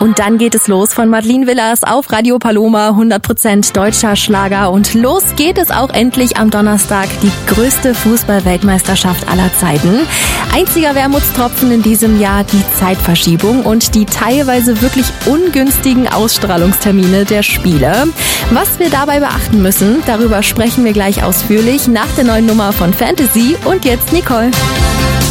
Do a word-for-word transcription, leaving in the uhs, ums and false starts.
Und dann geht es los von Madeline Villas auf Radio Paloma, hundert Prozent deutscher Schlager. Und los geht es auch endlich am Donnerstag, die größte Fußball-Weltmeisterschaft aller Zeiten. Einziger Wermutstropfen in diesem Jahr die Zeitverschiebung und die teilweise wirklich ungünstigen Ausstrahlungstermine der Spiele. Was wir dabei beachten müssen, darüber sprechen wir gleich ausführlich nach der neuen Nummer von Fantasy. Und jetzt Nicole.